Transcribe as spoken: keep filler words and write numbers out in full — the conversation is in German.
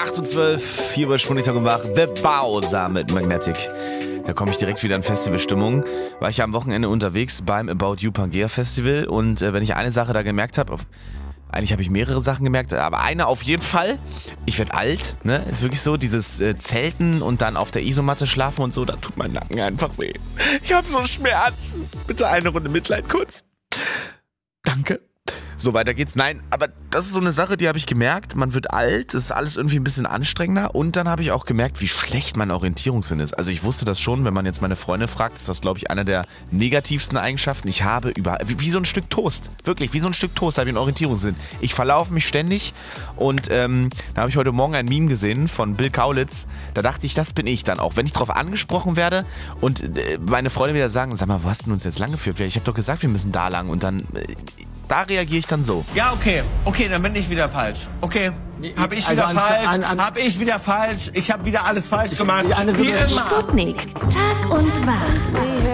acht Uhr zwölf, hier bei Schwunig gemacht, The Bowser mit Magnetic. Da komme ich direkt wieder in Festivalstimmung. War ich ja am Wochenende unterwegs beim About You Pangea Festival und äh, wenn ich eine Sache da gemerkt habe, eigentlich habe ich mehrere Sachen gemerkt, aber eine auf jeden Fall, ich werde alt, ne? Ist wirklich so, dieses äh, Zelten und dann auf der Isomatte schlafen und so, da tut mein Nacken einfach weh. Ich habe so Schmerzen. Bitte eine Runde Mitleid kurz. Danke. So, weiter geht's. Nein, aber das ist so eine Sache, die habe ich gemerkt. Man wird alt, es ist alles irgendwie ein bisschen anstrengender. Und dann habe ich auch gemerkt, wie schlecht mein Orientierungssinn ist. Also ich wusste das schon, wenn man jetzt meine Freunde fragt, ist das, glaube ich, eine der negativsten Eigenschaften. Ich habe über wie, wie so ein Stück Toast. Wirklich, wie so ein Stück Toast habe ich einen Orientierungssinn. Ich verlaufe mich ständig. Und ähm, da habe ich heute Morgen ein Meme gesehen von Bill Kaulitz. Da dachte ich, das bin ich dann auch. Wenn ich darauf angesprochen werde und äh, meine Freunde wieder sagen, sag mal, wo hast du uns jetzt lang geführt? Ich habe doch gesagt, wir müssen da lang. Und dann... Äh, Da reagiere ich dann so. Ja, okay. Okay, dann bin ich wieder falsch. Okay. Hab ich wieder also falsch? an, an, hab ich wieder falsch? Ich habe wieder alles falsch gemacht. Eine Wie immer. Sputnik. Tag und Wahr.